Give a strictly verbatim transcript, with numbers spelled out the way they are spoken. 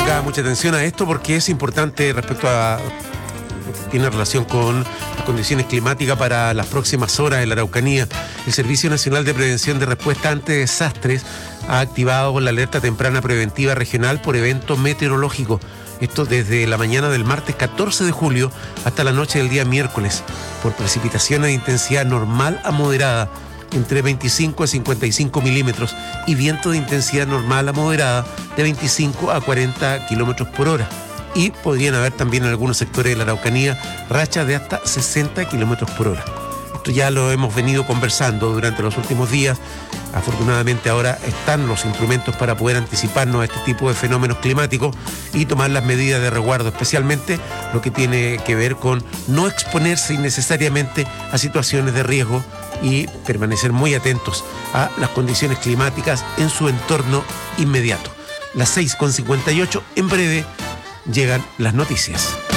Ponga mucha atención a esto porque es importante respecto a... tiene relación con las condiciones climáticas para las próximas horas en la Araucanía. El Servicio Nacional de Prevención de Respuesta ante Desastres ha activado la alerta temprana preventiva regional por evento meteorológico. Esto desde la mañana del martes catorce de julio hasta la noche del día miércoles, por precipitaciones de intensidad normal a moderada, entre veinticinco a cincuenta y cinco milímetros, y viento de intensidad normal a moderada de veinticinco a cuarenta kilómetros por hora. Y podrían haber también en algunos sectores de la Araucanía rachas de hasta sesenta kilómetros por hora. Esto ya lo hemos venido conversando durante los últimos días. Afortunadamente ahora están los instrumentos para poder anticiparnos a este tipo de fenómenos climáticos y tomar las medidas de resguardo, especialmente lo que tiene que ver con no exponerse innecesariamente a situaciones de riesgo y permanecer muy atentos a las condiciones climáticas en su entorno inmediato. Las seis con cincuenta y ocho, en breve llegan las noticias.